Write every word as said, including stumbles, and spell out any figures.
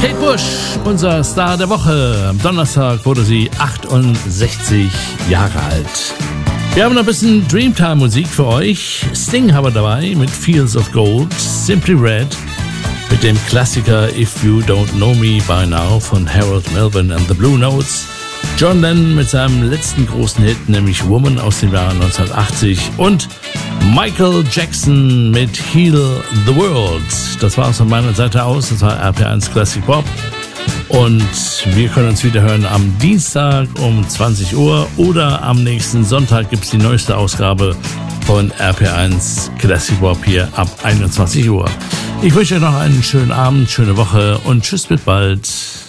Kate Bush, unser Star der Woche. Am Donnerstag wurde sie achtundsechzig Jahre alt. Wir haben noch ein bisschen Dreamtime-Musik für euch. Sting haben wir dabei mit Fields of Gold, Simply Red mit dem Klassiker If You Don't Know Me By Now von Harold Melvin and the Blue Notes. John Lennon mit seinem letzten großen Hit, nämlich Woman aus dem Jahr neunzehnhundertachtzig und Michael Jackson mit Heal the World. Das war es von meiner Seite aus, das war R P eins Classic Pop und wir können uns wieder hören am Dienstag um zwanzig Uhr oder am nächsten Sonntag gibt es die neueste Ausgabe von R P eins Classic Pop hier ab einundzwanzig Uhr. Ich wünsche euch noch einen schönen Abend, schöne Woche und tschüss, bis bald.